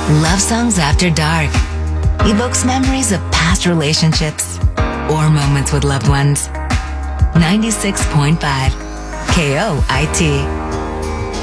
Love Songs After Dark evokes memories of past relationships or moments with loved ones. 96.5 KOIT.